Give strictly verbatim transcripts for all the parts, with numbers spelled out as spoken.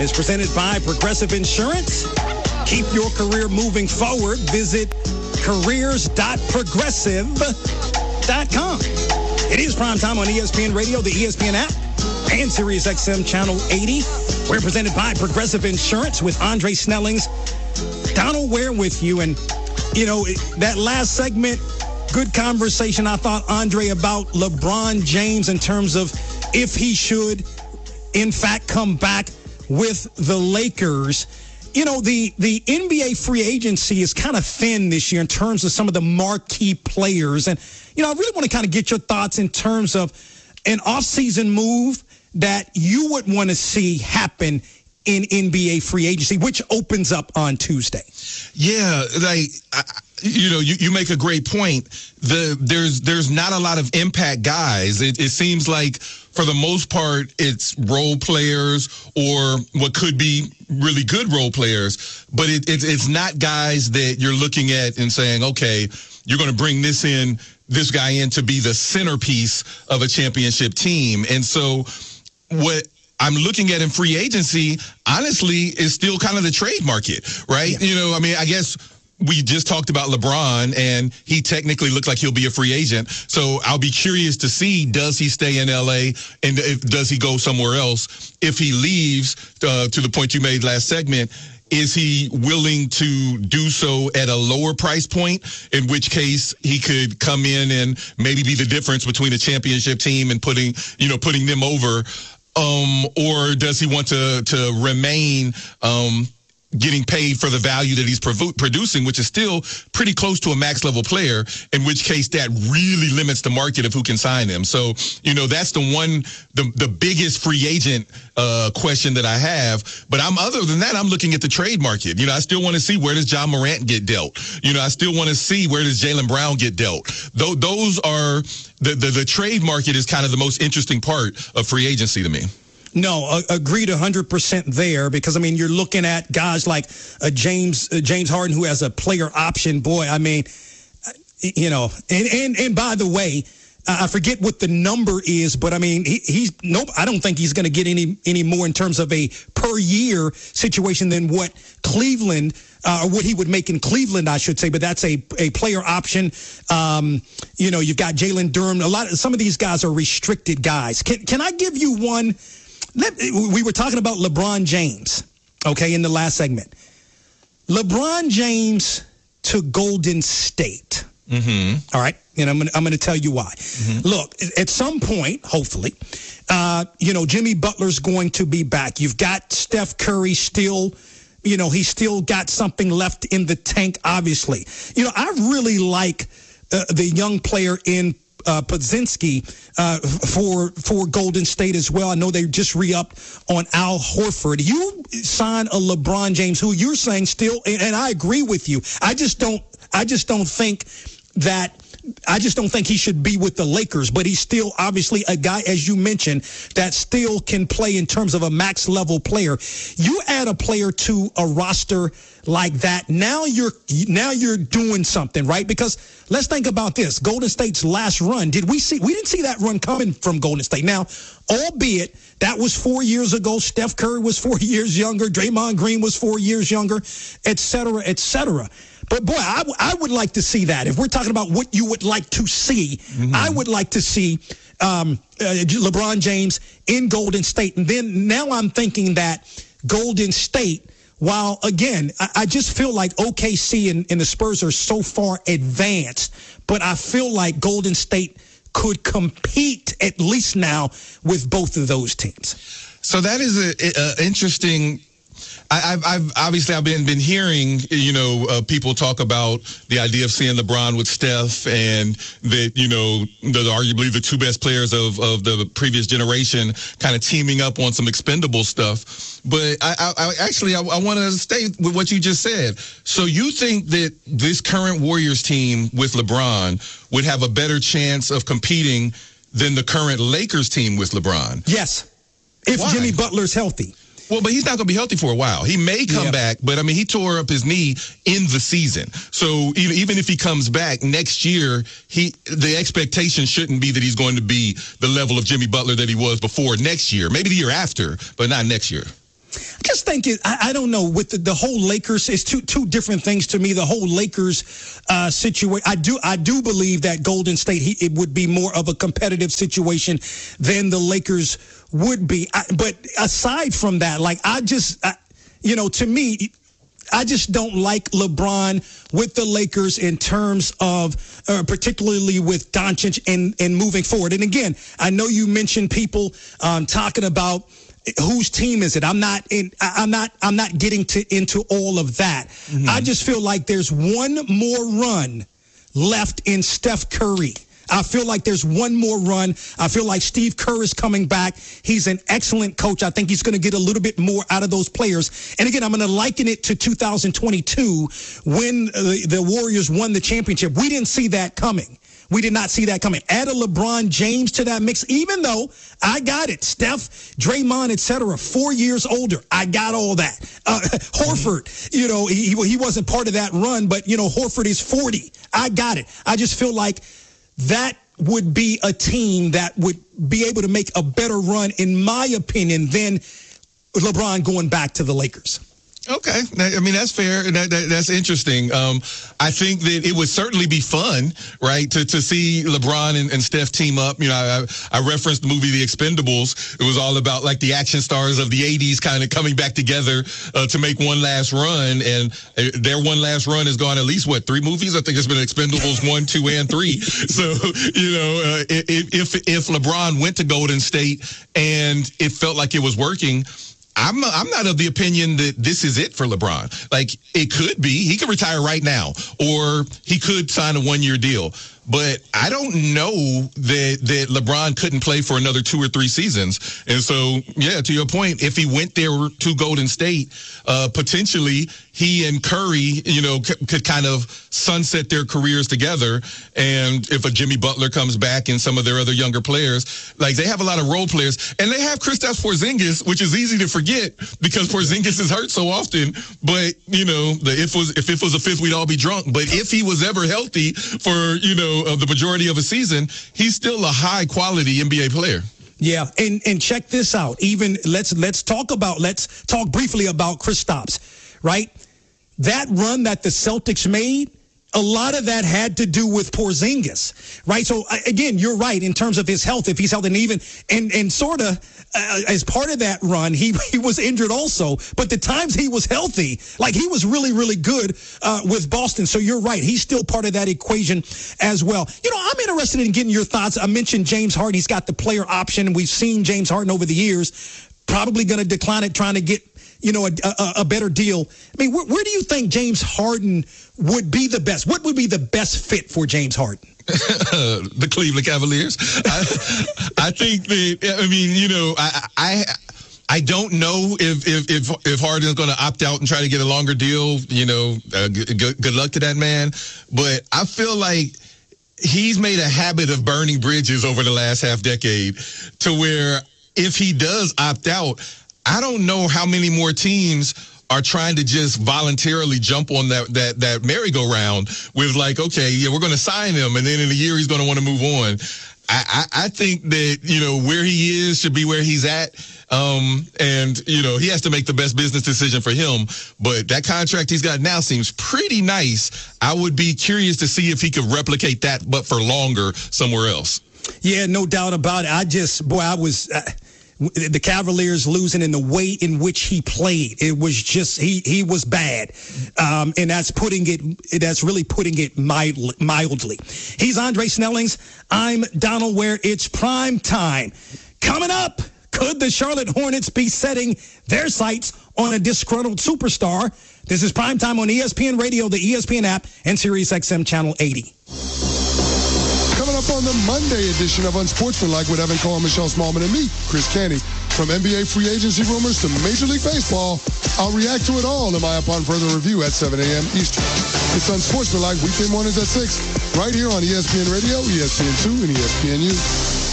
is presented by Progressive Insurance. Keep your career moving forward. Visit careers dot progressive dot com. It is prime time on E S P N Radio, the E S P N app, and Sirius X M Channel eighty. We're presented by Progressive Insurance with Andre Snellings. Donald Ware with you. And, you know, that last segment, good conversation, I thought, Andre, about LeBron James in terms of if he should, in fact, come back with the Lakers. You know, the, the N B A free agency is kind of thin this year in terms of some of the marquee players. And, you know, I really want to kind of get your thoughts in terms of an offseason move that you would want to see happen in N B A free agency, which opens up on Tuesday. Yeah, like, I, you know, you, you make a great point. The there's there's not a lot of impact guys. It, it seems like, for the most part, it's role players or what could be really good role players. But it, it, it's not guys that you're looking at and saying, okay, you're going to bring this in, this guy in to be the centerpiece of a championship team. And so what I'm looking at in free agency, honestly, is still kind of the trade market, right? Yeah. You know, I mean, I guess we just talked about LeBron, and he technically looks like he'll be a free agent. So I'll be curious to see, does he stay in L A, and if, does he go somewhere else? If he leaves, uh, to the point you made last segment, is he willing to do so at a lower price point, in which case he could come in and maybe be the difference between a championship team and putting, you know, putting them over? Um, or does he want to, to remain, um, getting paid for the value that he's provo- producing, which is still pretty close to a max level player, in which case that really limits the market of who can sign him. So, you know, that's the one, the, the biggest free agent, uh, question that I have. But I'm, other than that, I'm looking at the trade market. You know, I still want to see, where does John Morant get dealt? You know, I still want to see, where does Jaylen Brown get dealt? Th- those are, the, the, the trade market is kind of the most interesting part of free agency to me. No, uh, agreed one hundred percent there, because, I mean, you're looking at guys like uh, James uh, James Harden, who has a player option. Boy, I mean, you know, and, and, and by the way, I forget what the number is, but, I mean, he, he's nope. I don't think he's going to get any, any more in terms of a per year situation than what Cleveland uh, or what he would make in Cleveland, I should say. But that's a, a player option. Um, you know, you've got Jalen Durham. A lot of some of these guys are restricted guys. Can can I give you one? Let, we were talking about LeBron James, okay, in the last segment. LeBron James to Golden State. Mm-hmm. All right, and I'm gonna, I'm going to tell you why. Mm-hmm. Look, at some point, hopefully, uh, you know, Jimmy Butler's going to be back. You've got Steph Curry still, you know, he's still got something left in the tank, obviously. You know, I really like uh, the young player in Uh, Podzinski uh, for for Golden State as well. I know they just re-upped on Al Horford. You sign a LeBron James, who you're saying still, and, and I agree with you. I just don't. I just don't think that. I just don't think he should be with the Lakers, but he's still obviously a guy, as you mentioned, that still can play in terms of a max level player. You add a player to a roster like that, now you're now you're doing something, right? Because let's think about this. Golden State's last run, did we see? We didn't see that run coming from Golden State. Now, albeit that was four years ago. Steph Curry was four years younger. Draymond Green was four years younger, et cetera, et cetera. But, boy, I, w- I would like to see that. If we're talking about what you would like to see, mm-hmm. I would like to see um, uh, LeBron James in Golden State. And then now I'm thinking that Golden State, while, again, I, I just feel like O K C and, and the Spurs are so far advanced, but I feel like Golden State could compete at least now with both of those teams. So that is an interesting – I've, I've obviously I've been been hearing, you know, uh, people talk about the idea of seeing LeBron with Steph, and that, you know, the arguably the two best players of, of the previous generation kind of teaming up on some expendable stuff. But I, I, I actually I, I want to stay with what you just said. So you think that this current Warriors team with LeBron would have a better chance of competing than the current Lakers team with LeBron? Yes, if Why? Jimmy Butler's healthy. Well, but he's not going to be healthy for a while. He may come yep. back, but, I mean, he tore up his knee in the season. So even, even if he comes back next year, he the expectation shouldn't be that he's going to be the level of Jimmy Butler that he was before next year. Maybe the year after, but not next year. Just think it, I, I don't know, with the, the whole Lakers, it's two two different things to me. The whole Lakers uh, situation, I do I do believe that Golden State, he, it would be more of a competitive situation than the Lakers would be. I, but aside from that, like I just, I, you know, to me, I just don't like LeBron with the Lakers in terms of, uh, particularly with Doncic and, and moving forward. And again, I know you mentioned people um, talking about whose team is it. I'm not in, I'm not, I'm not getting to into all of that. Mm-hmm. I just feel like there's one more run left in Steph Curry. I feel like there's one more run. I feel like Steve Kerr is coming back. He's an excellent coach. I think he's going to get a little bit more out of those players. And again, I'm going to liken it to two thousand twenty-two when the, the Warriors won the championship. We didn't see that coming. We did not see that coming. Add a LeBron James to that mix, even though I got it. Steph, Draymond, et cetera, four years older. I got all that. Uh, Horford, you know, he, he wasn't part of that run, but, you know, Horford is forty. I got it. I just feel like that would be a team that would be able to make a better run, in my opinion, than LeBron going back to the Lakers. Okay. I mean, that's fair. That, that, that's interesting. Um, I think that it would certainly be fun, right, to, to see LeBron and, and Steph team up. You know, I, I referenced the movie The Expendables. It was all about, like, the action stars of the eighties kind of coming back together uh, to make one last run. And uh, their one last run has gone at least, what, three movies? I think it's been Expendables one, two, and three. So, you know, uh, if, if LeBron went to Golden State and it felt like it was working, I'm I'm not of the opinion that this is it for LeBron. Like, it could be. He could retire right now, or he could sign a one-year deal. But I don't know that that LeBron couldn't play for another two or three seasons. And so, yeah, to your point, if he went there to Golden State, uh, potentially he and Curry, you know, c- could kind of sunset their careers together. And if a Jimmy Butler comes back and some of their other younger players, like, they have a lot of role players. And they have Kristaps Porzingis, which is easy to forget because Porzingis is hurt so often. But, you know, the if was if it was a fifth, we'd all be drunk. But if he was ever healthy for, you know, of the majority of a season, he's still a high quality N B A player. Yeah, and and check this out. Even let's let's talk about let's talk briefly about Kristaps, right? That run that the Celtics made, a lot of that had to do with Porzingis, right? So again, you're right in terms of his health. If he's healthy, and even and and sort of uh, as part of that run, he he was injured also. But the times he was healthy, like, he was really really good uh, with Boston. So you're right, he's still part of that equation as well. You know, I'm interested in getting your thoughts. I mentioned James Harden. He's got the player option, and we've seen James Harden over the years probably going to decline it, trying to get, you know, a, a, a better deal. I mean, where, where do you think James Harden would be the best? What would be the best fit for James Harden? The Cleveland Cavaliers. I, I think that, I mean, you know, I, I, I don't know if, if, if, if Harden's going to opt out and try to get a longer deal. You know, uh, good, good luck to that man. But I feel like he's made a habit of burning bridges over the last half decade to where if he does opt out, I don't know how many more teams are trying to just voluntarily jump on that that that merry-go-round with, like, okay, yeah, we're going to sign him, and then in a year he's going to want to move on. I, I, I think that, you know, where he is should be where he's at. Um, and, you know, he has to make the best business decision for him. But that contract he's got now seems pretty nice. I would be curious to see if he could replicate that, but for longer somewhere else. Yeah, no doubt about it. I just, boy, I was... Uh, the Cavaliers losing in the way in which he played. It was just, he he was bad. Um, and that's putting it, that's really putting it mild, mildly. He's Andre Snellings. I'm Donald Ware. It's prime time. Coming up, could the Charlotte Hornets be setting their sights on a disgruntled superstar? This is prime time on E S P N Radio, the E S P N app, and Sirius X M Channel eighty. Coming up on the Monday edition of Unsportsmanlike with Evan Cohen, Michelle Smallman, and me, Chris Canty. From N B A free agency rumors to Major League Baseball, I'll react to it all in my Upon Further Review at seven a.m. Eastern. It's Unsportsmanlike weekday mornings at six, right here on E S P N Radio, E S P N two, and E S P N U.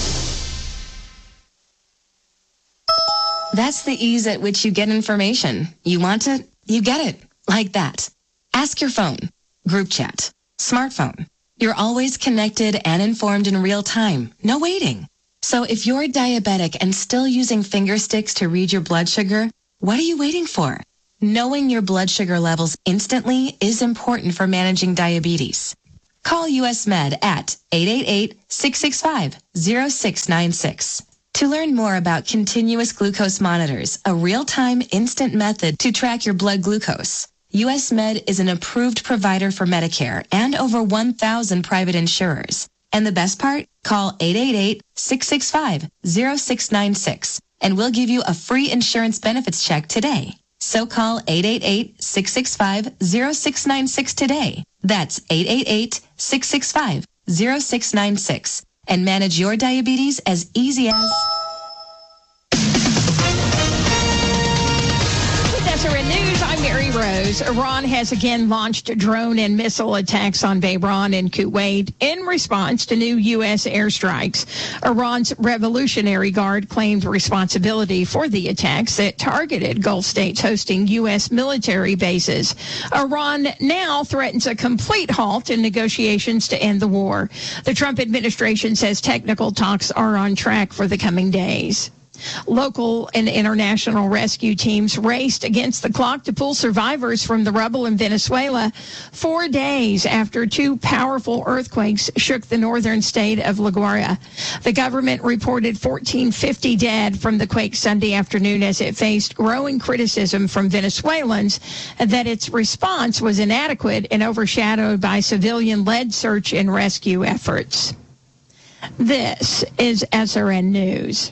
That's the ease at which you get information. You want it, you get it. Like that. Ask your phone. Group chat. Smartphone. You're always connected and informed in real time. No waiting. So if you're diabetic and still using finger sticks to read your blood sugar, What are you waiting for? Knowing your blood sugar levels instantly is important for managing diabetes. Call U S Med at eight eight eight, six six five, zero six nine six. To learn more about continuous glucose monitors, a real-time instant method to track your blood glucose, U S Med is an approved provider for Medicare and over one thousand private insurers. And the best part? Call eight eight eight, six six five, zero six nine six and we'll give you a free insurance benefits check today. So call eight eight eight, six six five, zero six nine six today. That's eight eight eight, six six five, zero six nine six and manage your diabetes as easy as... With S R N News, I'm Mary Rose. Iran has again launched drone and missile attacks on Bahrain and Kuwait in response to new U S airstrikes. Iran's Revolutionary Guard claimed responsibility for the attacks that targeted Gulf states hosting U S military bases. Iran now threatens a complete halt in negotiations to end the war. The Trump administration says technical talks are on track for the coming days. Local and international rescue teams raced against the clock to pull survivors from the rubble in Venezuela four days after two powerful earthquakes shook the northern state of La Guaira. The government reported fourteen fifty dead from the quake Sunday afternoon as it faced growing criticism from Venezuelans that its response was inadequate and overshadowed by civilian-led search and rescue efforts. This is S R N News.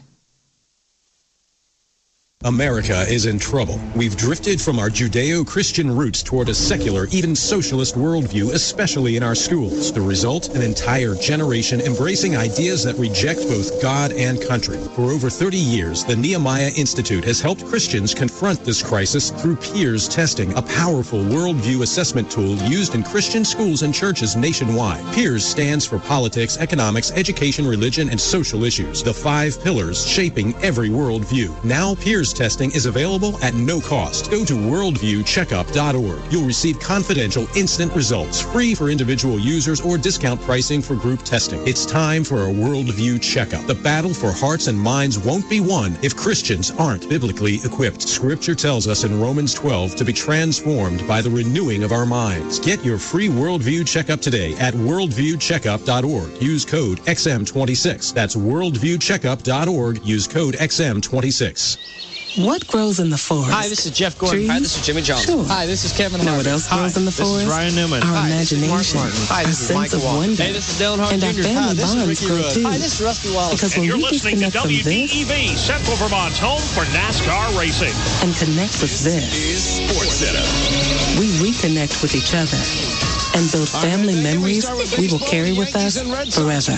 America is in trouble. We've drifted from our Judeo-Christian roots toward a secular, even socialist worldview, especially in our schools. The result, an entire generation embracing ideas that reject both God and country. For over thirty years, the Nehemiah Institute has helped Christians confront this crisis through peers testing, a powerful worldview assessment tool used in Christian schools and churches nationwide. Peers stands for politics, economics, education, religion, and social issues. The five pillars shaping every worldview. Now, Peers testing is available at no cost. Go to worldview checkup dot org. You'll receive confidential instant results, free for individual users or discount pricing for group testing. It's time for a worldview checkup. The battle for hearts and minds won't be won if Christians aren't biblically equipped. Scripture tells us in Romans twelve to be transformed by the renewing of our minds. Get your free worldview checkup today at worldview checkup dot org. Use code X M twenty-six. That's worldview checkup dot org. Use code X M twenty-six. What grows in the forest? Hi, this is Jeff Gordon. Trees? Hi, this is Jimmy Jones. Sure. Hi, this is Kevin Know Hart. what else grows Hi, in the this forest? is Ryan Newman. Our Hi, imagination, this is Mark Martin. Hi, our this is sense Michael of Walker. wonder, Hey, this is Dylan Hart and our Junior family Hi, this is bonds Ricky grow Rudd. too. Hi, this is Rusty Wallace. Because And when you're we listening to can connect W from D this E V, Central Vermont's home for NASCAR racing. and connect with this, Sports Center. we reconnect with each other and build family memories we will carry with us forever.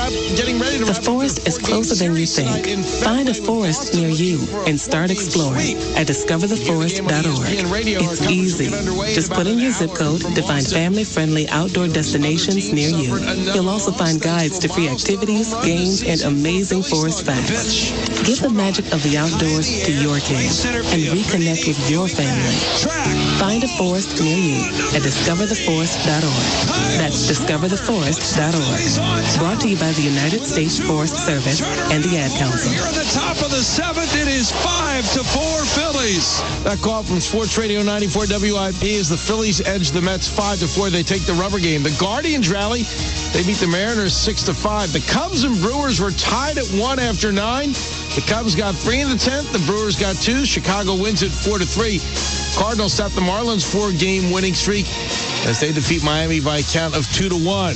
The forest is closer than you think. Find a forest near you and start exploring at discover the forest dot org. It's easy. Just put in your zip code to find family-friendly outdoor destinations near you. You'll also find guides to free activities, games, and amazing forest facts. Give the magic of the outdoors to your kids and reconnect with your family. Find a forest near you at discover the forest dot org. That's discover the forest dot org. Brought to you by the United States Forest Service and the Ad Council. Here at the top of the seventh, it is five to four Phillies. That call from Sports Radio ninety-four W I P is the Phillies edge the Mets five to four. They take the rubber game. The Guardians rally. They beat the Mariners six to five. The Cubs and Brewers were tied at one after nine. The Cubs got three in the tenth. The Brewers got two. Chicago wins it four to three. Cardinals stop the Marlins four-game winning streak as they defeat Miami by a count of two to one.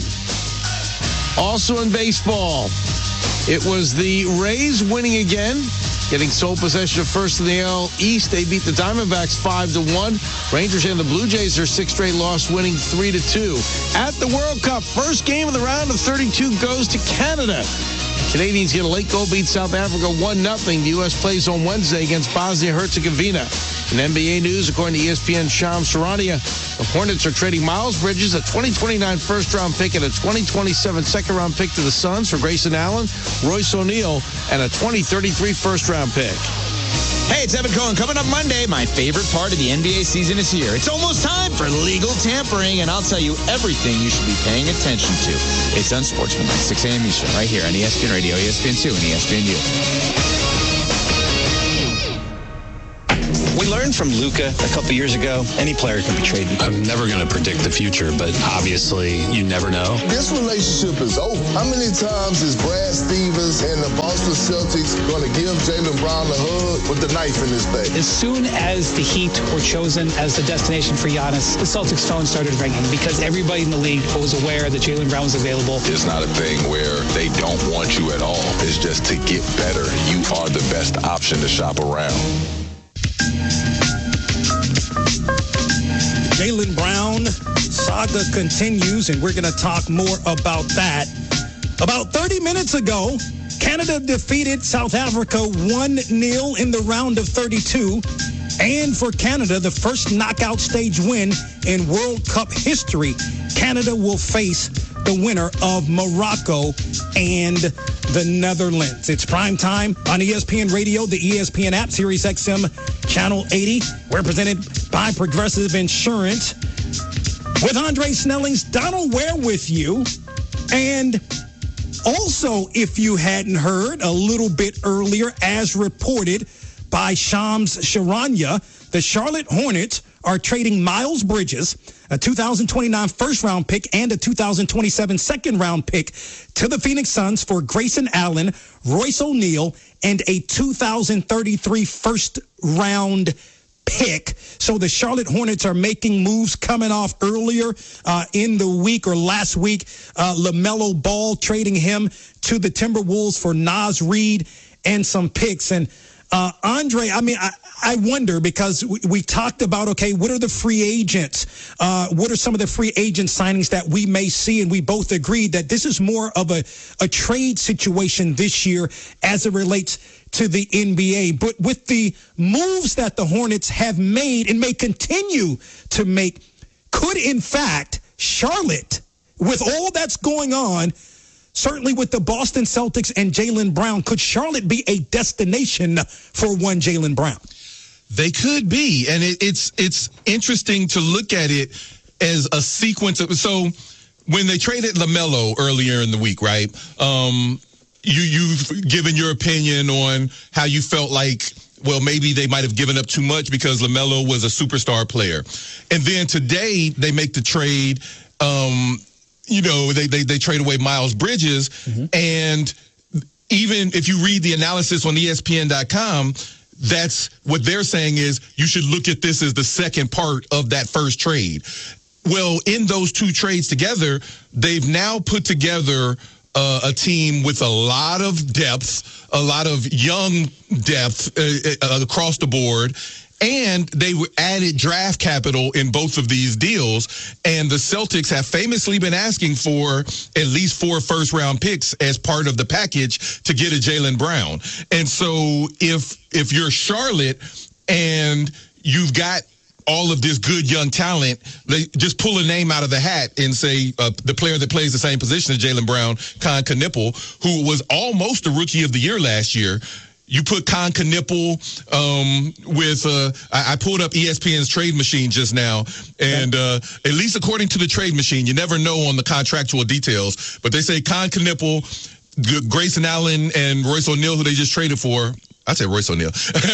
Also in baseball, it was the Rays winning again, getting sole possession of first in the A L East. They beat the Diamondbacks five to one. Rangers and the Blue Jays, their sixth straight loss, winning three to two. At the World Cup, first game of the round of thirty-two goes to Canada. Canadians get a late goal, beat South Africa one nothing. The U S plays on Wednesday against Bosnia-Herzegovina. In N B A news, according to E S P N's Shams Charania, the Hornets are trading Miles Bridges, a twenty twenty-nine first-round pick, and a twenty twenty-seven second-round pick to the Suns for Grayson Allen, Royce O'Neal, and a twenty thirty-three first-round pick. Hey, it's Evan Cohen. Coming up Monday, my favorite part of the N B A season is here. It's almost time for legal tampering, and I'll tell you everything you should be paying attention to. It's Unsportsmanlike, six a.m. Eastern, right here on E S P N Radio, E S P N two, and E S P N U. learned from Luka a couple years ago? Any player can be traded. I'm never going to predict the future, but obviously you never know. This relationship is over. How many times is Brad Stevens and the Boston Celtics going to give Jaylen Brown a hug with the knife in his back? As soon as the Heat were chosen as the destination for Giannis, the Celtics phone started ringing because everybody in the league was aware that Jaylen Brown was available. It's not a thing where they don't want you at all. It's just to get better. You are the best option to shop around. Jaylen Brown saga continues, and we're going to talk more about that. About thirty minutes ago, Canada defeated South Africa one nil in the round of thirty-two. And for Canada, the first knockout stage win in World Cup history, Canada will face the winner of Morocco and the Netherlands. It's prime time on E S P N Radio, the E S P N app, Sirius X M Channel eighty. We're presented by Progressive Insurance. With Andre Snelling's Donald Ware with you. And also, if you hadn't heard a little bit earlier, as reported by Shams Charania, the Charlotte Hornets are trading Miles Bridges, a two thousand twenty-nine first-round pick and a two thousand twenty-seven second-round pick, to the Phoenix Suns for Grayson Allen, Royce O'Neal, and a two thousand thirty-three first-round pick. So the Charlotte Hornets are making moves coming off earlier uh, in the week or last week. Uh, LaMelo Ball trading him to the Timberwolves for Naz Reid and some picks. And Uh, Andre, I mean, I, I wonder because we, we talked about, okay, what are the free agents? Uh, what are some of the free agent signings that we may see? And we both agreed that this is more of a, a trade situation this year as it relates to the N B A. But with the moves that the Hornets have made and may continue to make, could, in fact, Charlotte, with all that's going on, certainly with the Boston Celtics and Jaylen Brown, could Charlotte be a destination for one Jaylen Brown? They could be, and it, it's it's interesting to look at it as a sequence of. So when they traded LaMelo earlier in the week, right? Um, you you've given your opinion on how you felt like, well, maybe they might have given up too much because LaMelo was a superstar player, and then today they make the trade. Um, You know, they, they, they trade away Miles Bridges. Mm-hmm. And even if you read the analysis on E S P N dot com, that's what they're saying is you should look at this as the second part of that first trade. Well, in those two trades together, they've now put together uh, a team with a lot of depth, a lot of young depth uh, uh, across the board. And they added draft capital in both of these deals. And the Celtics have famously been asking for at least four first-round picks as part of the package to get a Jaylen Brown. And so if if you're Charlotte and you've got all of this good young talent, they just pull a name out of the hat and say uh, the player that plays the same position as Jaylen Brown, Kon Knueppel, who was almost a rookie of the year last year. You put Kon Knueppel um, with, uh, I, I pulled up E S P N's trade machine just now, and uh, at least according to the trade machine, you never know on the contractual details, but they say Kon Knueppel, Grayson Allen, and Royce O'Neal, who they just traded for. I said Royce O'Neal.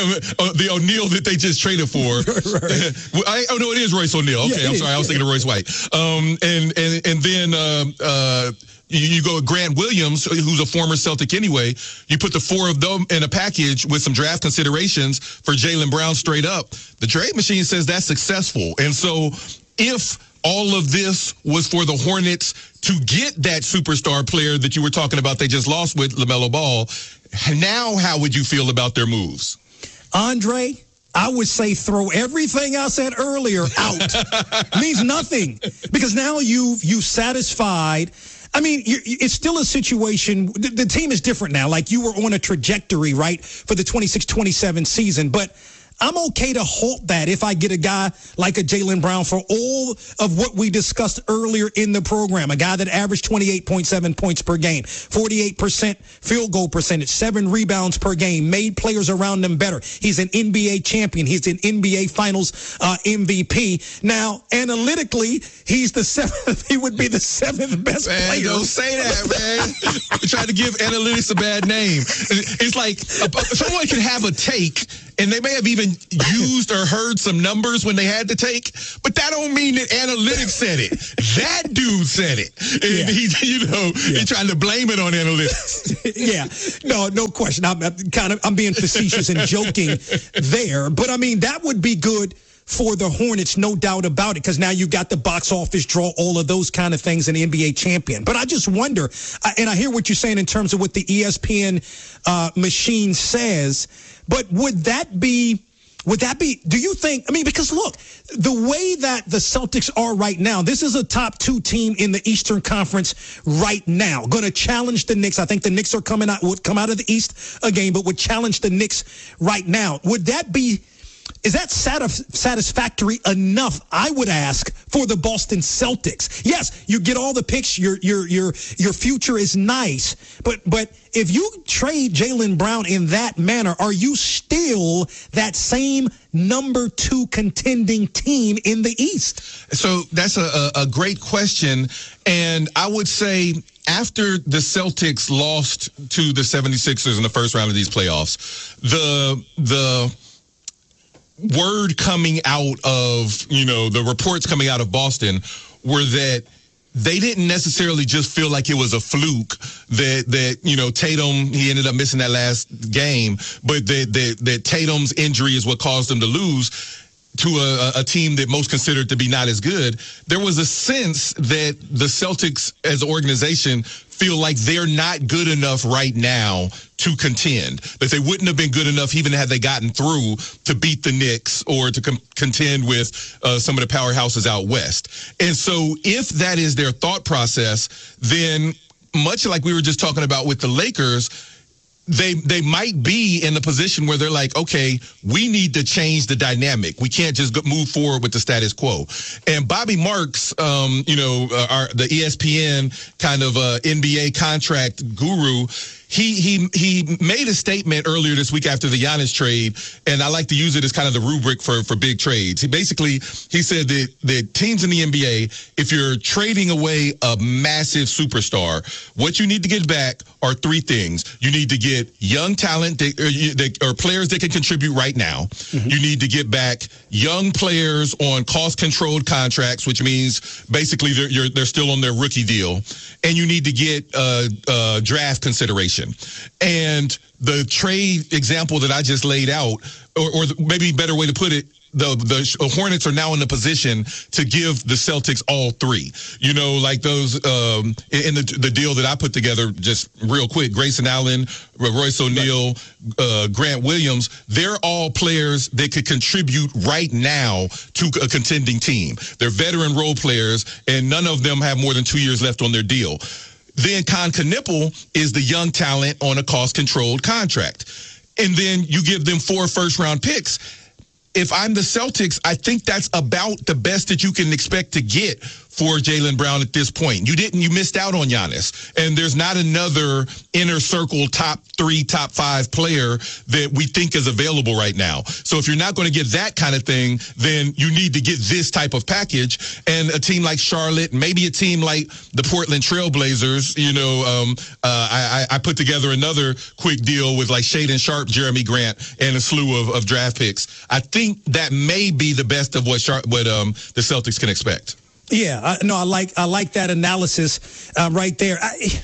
The O'Neal that they just traded for. Right. I, oh, no, it is Royce O'Neal. Okay, yeah, I'm sorry. Is, I was yeah. thinking of Royce White. Um, and, and, and then, uh, uh, you go with Grant Williams, who's a former Celtic anyway. You put the four of them in a package with some draft considerations for Jaylen Brown straight up. The trade machine says that's successful. And so if all of this was for the Hornets to get that superstar player that you were talking about they just lost with, LaMelo Ball, now how would you feel about their moves? Andre, I would say throw everything I said earlier out. Means nothing. Because now you've, you've satisfied... I mean, it's still a situation. The team is different now. Like, you were on a trajectory, right, for the twenty-six twenty-seven season. But I'm okay to halt that if I get a guy like a Jaylen Brown for all of what we discussed earlier in the program, a guy that averaged twenty-eight point seven points per game, forty-eight percent field goal percentage, seven rebounds per game, made players around him better. He's an N B A champion. He's an N B A Finals uh, M V P. Now, analytically, he's the seventh. He would be the seventh best man, player. Don't say that, man. Try to give analytics a bad name. It's like someone can have a take and they may have even used or heard some numbers when they had to take, but that don't mean that analytics said it. That dude said it. And yeah. he, you know, yeah. he's trying to blame it on analytics. yeah, no, no question. I'm, I'm kind of, I'm being facetious and joking there, but I mean, that would be good for the Hornets, no doubt about it, because now you got the box office draw, all of those kind of things, in the N B A champion. But I just wonder, and I hear what you're saying in terms of what the E S P N uh, machine says, but would that be, would that be, do you think, I mean, because look, the way that the Celtics are right now, this is a top two team in the Eastern Conference right now, going to challenge the Knicks. I think the Knicks are coming out, would come out of the East again, but would challenge the Knicks right now. Would that be, is that satisfactory enough, I would ask, for the Boston Celtics? Yes, you get all the picks. Your your your your future is nice, but but if you trade Jaylen Brown in that manner, are you still that same number two contending team in the East? So that's a, a great question, and I would say after the Celtics lost to the seventy-sixers in the first round of these playoffs, the the word coming out of, you know, the reports coming out of Boston were that they didn't necessarily just feel like it was a fluke that, that, you know, Tatum, he ended up missing that last game, but that, that, that Tatum's injury is what caused them to lose to a, a team that most considered to be not as good. There was a sense that the Celtics as an organization feel like they're not good enough right now to contend, that they wouldn't have been good enough even had they gotten through to beat the Knicks or to com- contend with uh, some of the powerhouses out west. And so if that is their thought process, then much like we were just talking about with the Lakers, they they might be in the position where they're like, okay, we need to change the dynamic. We can't just go, move forward with the status quo. And Bobby Marks, um, you know, uh, our, the E S P N kind of uh, N B A contract guru, He he he made a statement earlier this week after the Giannis trade, and I like to use it as kind of the rubric for, for big trades. He basically, he said that the teams in the N B A, if you're trading away a massive superstar, what you need to get back are three things. You need to get young talent that, or, that, or players that can contribute right now. Mm-hmm. You need to get back young players on cost-controlled contracts, which means basically they're, you're, they're still on their rookie deal. And you need to get uh, uh, draft consideration. And the trade example that I just laid out, or, or maybe a better way to put it, the the Hornets are now in the position to give the Celtics all three. You know, like those um, in the the deal that I put together, just real quick, Grayson Allen, Royce O'Neal, uh, Grant Williams, they're all players that could contribute right now to a contending team. They're veteran role players, and none of them have more than two years left on their deal. Then Con Knipple is the young talent on a cost-controlled contract. And then you give them four first-round picks. If I'm the Celtics, I think that's about the best that you can expect to get for Jaylen Brown at this point. You didn't, you missed out on Giannis. And there's not another inner circle top three, top five player that we think is available right now. So if you're not going to get that kind of thing, then you need to get this type of package. And a team like Charlotte, maybe a team like the Portland Trailblazers, you know, um, uh, I, I put together another quick deal with like Shaedon Sharpe, Jeremy Grant, and a slew of, of draft picks. I think that may be the best of what Sharp, what um, the Celtics can expect. Yeah, I, no, I like I like that analysis uh, right there. I,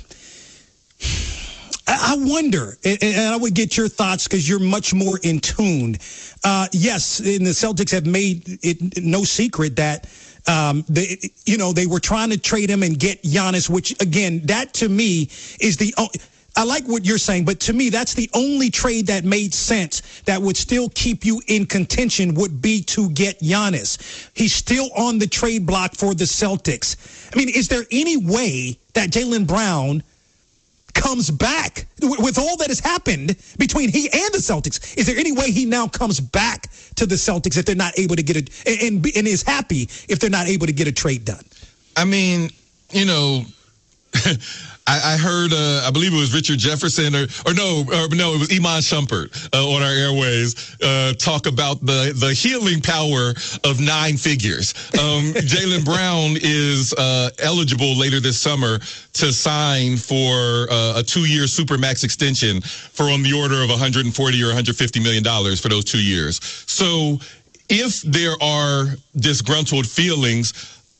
I wonder, and, and I would get your thoughts because you're much more in tune. Uh, yes, and the Celtics have made it no secret that um, they, you know, they were trying to trade him and get Giannis, which again, that to me is the. I like what you're saying, but to me, that's the only trade that made sense that would still keep you in contention would be to get Giannis. He's still on the trade block for the Celtics. I mean, is there any way that Jaylen Brown comes back with all that has happened between he and the Celtics? Is there any way he now comes back to the Celtics if they're not able to get it and, and is happy if they're not able to get a trade done? I mean, you know, I, I heard, uh, I believe it was Richard Jefferson, or or no, or no, it was Iman Shumpert uh, on our airways, uh, talk about the the healing power of nine figures. Um, Jaylen Brown is uh, eligible later this summer to sign for uh, a two-year Supermax extension for on the order of one hundred forty or one hundred fifty million dollars for those two years. So if there are disgruntled feelings,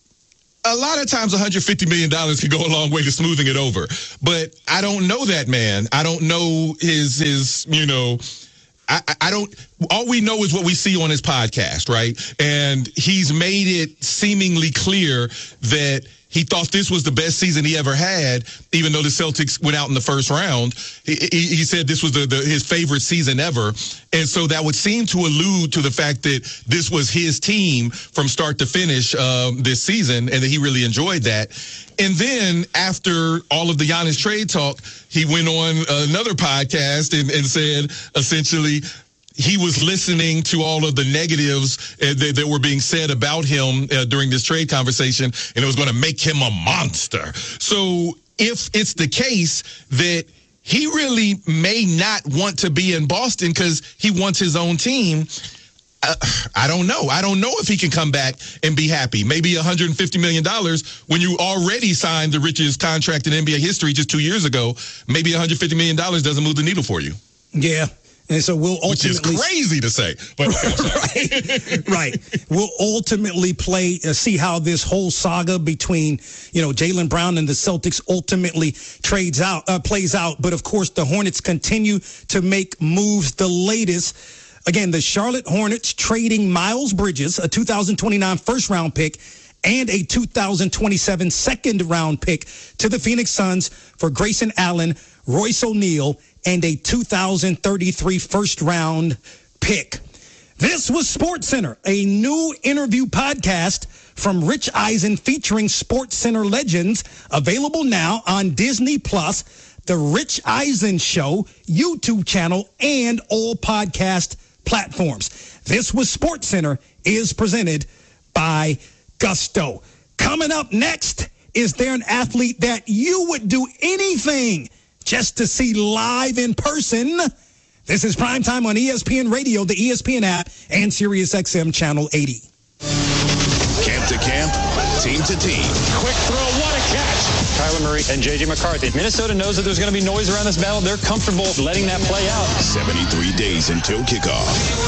a lot of times one hundred fifty million dollars can go a long way to smoothing it over. But I don't know that man. I don't know his, his you know, I, I don't, all we know is what we see on his podcast, right? And he's made it seemingly clear that he thought this was the best season he ever had, even though the Celtics went out in the first round. He, he, he said this was the, the, his favorite season ever. And so that would seem to allude to the fact that this was his team from start to finish um, this season, and that he really enjoyed that. And then after all of the Giannis trade talk, he went on another podcast and, and said, essentially, he was listening to all of the negatives uh, that, that were being said about him uh, during this trade conversation, and it was going to make him a monster. So if it's the case that he really may not want to be in Boston because he wants his own team, uh, I don't know. I don't know if he can come back and be happy. Maybe one hundred fifty million dollars when you already signed the richest contract in N B A history just two years ago. Maybe one hundred fifty million dollars doesn't move the needle for you. Yeah. And so we'll ultimately, which is crazy to say, but right, right. We'll ultimately play, uh, see how this whole saga between, you know, Jaylen Brown and the Celtics ultimately trades out, uh, plays out. But of course, the Hornets continue to make moves. The latest, again, the Charlotte Hornets trading Miles Bridges, a two thousand twenty-nine first round pick, and a two thousand twenty-seven second round pick to the Phoenix Suns for Grayson Allen, Royce O'Neal, and a two thousand thirty-three first round pick. This was SportsCenter, a new interview podcast from Rich Eisen featuring SportsCenter legends, available now on Disney Plus, the Rich Eisen Show YouTube channel, and all podcast platforms. This was SportsCenter is presented by Gusto. Coming up next, is there an athlete that you would do anything just to see live in person? This is Primetime on E S P N Radio, the E S P N app, and Sirius X M Channel eighty. Camp to camp, team to team. Quick throw, what a catch. Kyler Murray and J J McCarthy. Minnesota knows that there's going to be noise around this battle. They're comfortable letting that play out. seventy-three days until kickoff.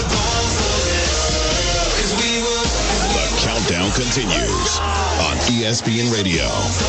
The countdown continues on E S P N Radio.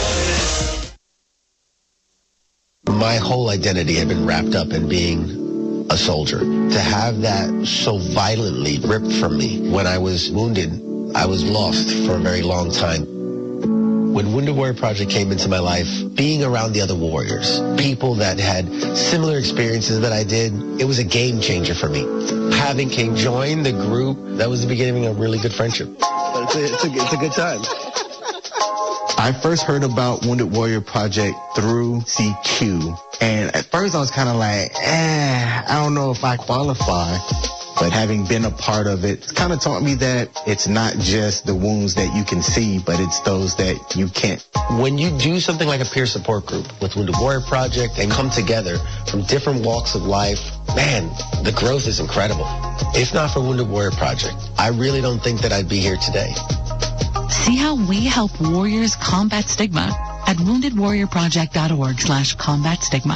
My whole identity had been wrapped up in being a soldier. To have that so violently ripped from me when I was wounded, I was lost for a very long time. When Wounded Warrior Project came into my life, being around the other warriors, people that had similar experiences that I did, it was a game changer for me. Having King join the group, that was the beginning of a really good friendship. It's a, it's a, it's a good time. I first heard about Wounded Warrior Project through C Q. And at first I was kind of like, eh, I don't know if I qualify. But having been a part of it, it's kind of taught me that it's not just the wounds that you can see, but it's those that you can't. When you do something like a peer support group with Wounded Warrior Project and come together from different walks of life, man, the growth is incredible. If not for Wounded Warrior Project, I really don't think that I'd be here today. See how we help warriors combat stigma at wounded warrior project dot org slash combat stigma.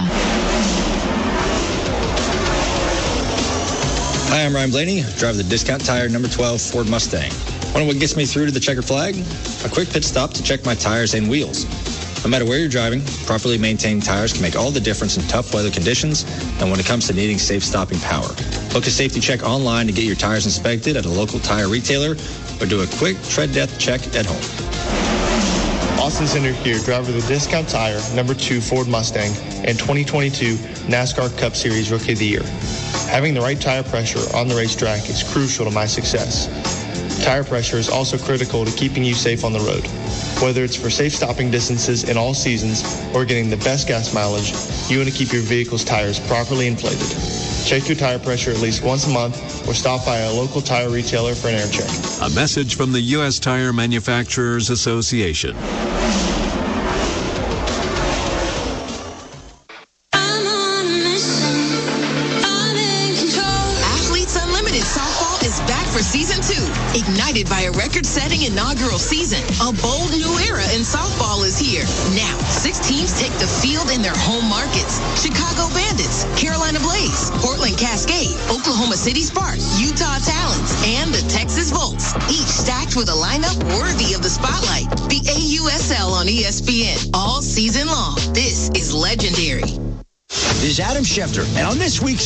Hi, I'm Ryan Blaney, driver of the Discount Tire number twelve Ford Mustang. Want to know what gets me through to the checkered flag? A quick pit stop to check my tires and wheels. No matter where you're driving, properly maintained tires can make all the difference in tough weather conditions and when it comes to needing safe stopping power. Book a safety check online to get your tires inspected at a local tire retailer or do a quick tread depth check at home. Austin Center here, driver of the Discount Tire number two Ford Mustang and twenty twenty-two NASCAR Cup Series Rookie of the Year. Having the right tire pressure on the racetrack is crucial to my success. Tire pressure is also critical to keeping you safe on the road. Whether it's for safe stopping distances in all seasons or getting the best gas mileage, you want to keep your vehicle's tires properly inflated. Check your tire pressure at least once a month or stop by a local tire retailer for an air check. A message from the U S Tire Manufacturers Association. Ignited by a record-setting inaugural season, a bold new era in softball is here. Now, six teams take the field in their home markets. Chicago Bandits, Carolina Blaze, Portland Cascade, Oklahoma City Sparks, Utah Talons, and the Texas Volts, each stacked with a lineup worthy of the spotlight. The A U S L on E S P N all season long. This is legendary. This is Adam Schefter, and on this week's